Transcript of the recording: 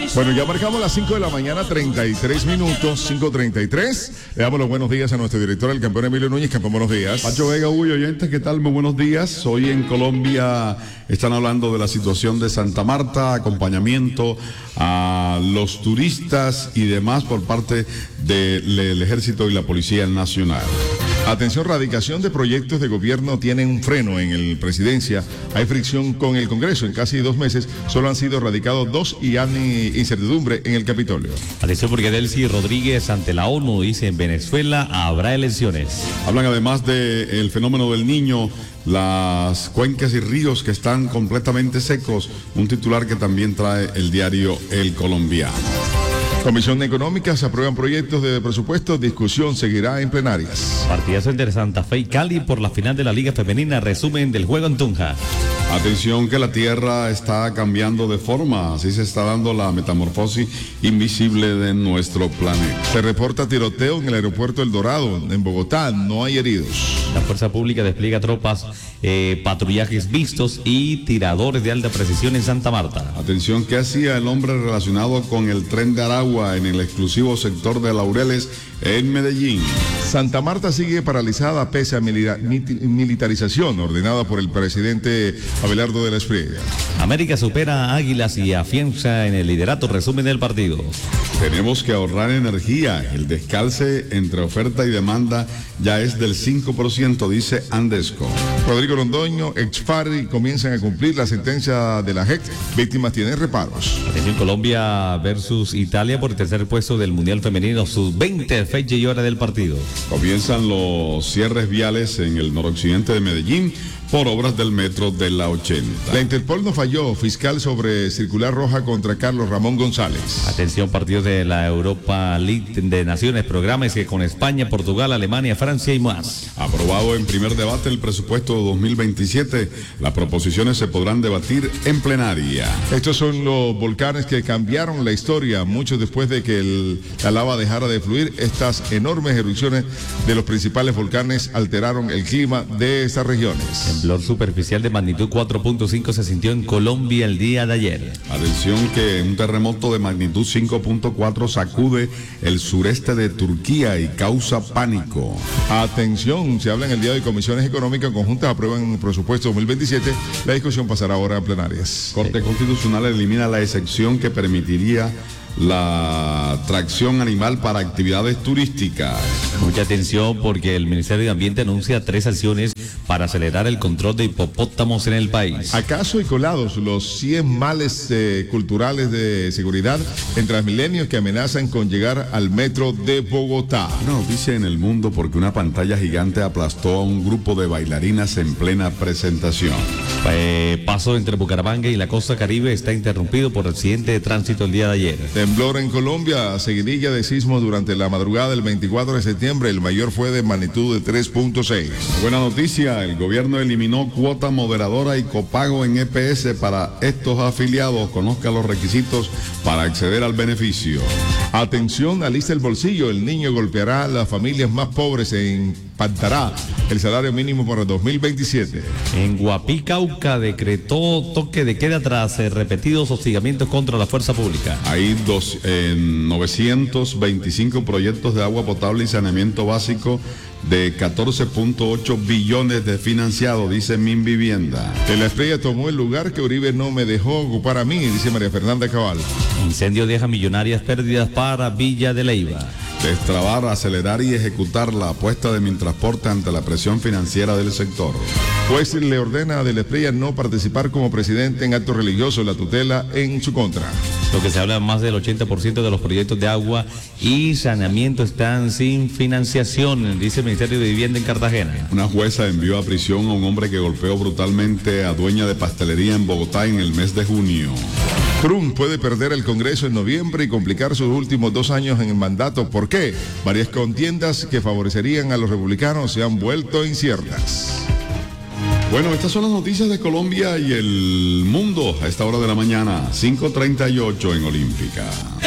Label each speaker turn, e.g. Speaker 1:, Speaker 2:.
Speaker 1: Bueno, ya marcamos las 5 de la mañana, 33 minutos, 5:33. Le damos los buenos días a nuestro director, el campeón Emilio Núñez. Campeón, buenos días.
Speaker 2: Pacho Vega, Hugo y oyentes, ¿qué tal? Muy buenos días. Hoy en Colombia están hablando de la situación de Santa Marta, acompañamiento a los turistas y demás por parte del Ejército y la Policía Nacional.
Speaker 1: Atención, radicación de proyectos de gobierno tiene un freno en el presidencia. Hay fricción con el Congreso. En casi 2 meses solo han sido radicados 2 y hay incertidumbre en el Capitolio.
Speaker 3: Atención porque Delcy Rodríguez ante la ONU dice en Venezuela habrá elecciones.
Speaker 2: Hablan además del fenómeno del Niño, las cuencas y ríos que están completamente secos. Un titular que también trae el diario El Colombiano.
Speaker 1: Comisión Económica, se aprueban proyectos de presupuesto, discusión seguirá en plenarias.
Speaker 3: Partidazo entre Santa Fe y Cali por la final de la Liga Femenina, resumen del juego en Tunja.
Speaker 2: Atención que la Tierra está cambiando de forma, así se está dando la metamorfosis invisible de nuestro planeta.
Speaker 1: Se reporta tiroteo en el aeropuerto El Dorado, en Bogotá, no hay heridos.
Speaker 3: La Fuerza Pública despliega tropas, patrullajes vistos y tiradores de alta precisión en Santa Marta.
Speaker 2: Atención, ¿qué hacía el hombre relacionado con el tren de Aragua en el exclusivo sector de Laureles en Medellín?
Speaker 1: Santa Marta sigue paralizada pese a militarización ordenada por el presidente Abelardo de la Espriella.
Speaker 3: América supera a Águilas y afianza en el liderato, resumen del partido.
Speaker 2: Tenemos que ahorrar energía. El descalce entre oferta y demanda ya es del 5%, dice Andesco.
Speaker 1: Rodrigo Londoño, ex-FARC, comienzan a cumplir la sentencia de la JEP. Víctimas tienen reparos.
Speaker 3: Atención, Colombia versus Italia por el tercer puesto del Mundial Femenino, sub-20, fecha y hora del partido.
Speaker 2: Comienzan los cierres viales en el noroccidente de Medellín por obras del metro de la 80.
Speaker 1: La Interpol no falló, fiscal sobre circular roja contra Carlos Ramón González.
Speaker 3: Atención, partidos de la Europa League de Naciones, programas que con España, Portugal, Alemania, Francia y más.
Speaker 2: Aprobado en primer debate el presupuesto 2027. Las proposiciones se podrán debatir en plenaria.
Speaker 1: Estos son los volcanes que cambiaron la historia, mucho después de que la lava dejara de fluir. Estas enormes erupciones de los principales volcanes alteraron el clima de estas regiones.
Speaker 3: Temblor superficial de magnitud 4.5 se sintió en Colombia el día de ayer.
Speaker 2: Atención que un terremoto de magnitud 5.4 sacude el sureste de Turquía y causa pánico.
Speaker 1: Atención, se habla en el día de comisiones económicas conjuntas aprueban el presupuesto 2027. La discusión pasará ahora a plenarias.
Speaker 2: Corte Constitucional elimina la excepción que permitiría la tracción animal para actividades turísticas.
Speaker 3: Mucha atención porque el Ministerio de Ambiente anuncia 3 acciones para acelerar el control de hipopótamos en el país.
Speaker 1: ¿Acaso y colados los 100 males culturales de seguridad en Transmilenio que amenazan con llegar al metro de Bogotá?
Speaker 2: Una noticia en el mundo porque una pantalla gigante aplastó a un grupo de bailarinas en plena presentación.
Speaker 3: Paso entre Bucaramanga y la costa Caribe está interrumpido por accidente de tránsito el día de ayer.
Speaker 1: Temblor en Colombia, seguidilla de sismo durante la madrugada del 24 de septiembre, el mayor fue de magnitud de 3.6.
Speaker 2: Buena noticia, el gobierno eliminó cuota moderadora y copago en EPS para estos afiliados. Conozca los requisitos para acceder al beneficio.
Speaker 1: Atención, alista el bolsillo, el niño golpeará a las familias más pobres e impactará el salario mínimo para 2027.
Speaker 3: En Guapí, Cauca, decretó toque de queda tras repetidos hostigamientos contra la fuerza pública.
Speaker 2: Hay 925 proyectos de agua potable y saneamiento básico de 14.8 billones de financiado, dice Minvivienda.
Speaker 1: La Espriella tomó el lugar que Uribe no me dejó ocupar a mí, dice María Fernanda Cabal.
Speaker 3: Incendio deja millonarias pérdidas para Villa de Leyva.
Speaker 2: Destrabar, acelerar y ejecutar la apuesta de Mintransporte ante la presión financiera del sector.
Speaker 1: Juez le ordena a De la Espriella no participar como presidente en actos religiosos, la tutela en su contra.
Speaker 3: Lo que se habla, más del 80% de los proyectos de agua y saneamiento están sin financiación, dice el Ministerio de Vivienda en Cartagena.
Speaker 2: Una jueza envió a prisión a un hombre que golpeó brutalmente a dueña de pastelería en Bogotá en el mes de junio.
Speaker 1: Trump puede perder el Congreso en noviembre y complicar sus últimos 2 años en el mandato. ¿Por qué? Varias contiendas que favorecerían a los republicanos se han vuelto inciertas.
Speaker 2: Bueno, estas son las noticias de Colombia y el mundo a esta hora de la mañana, 5:38 en Olímpica.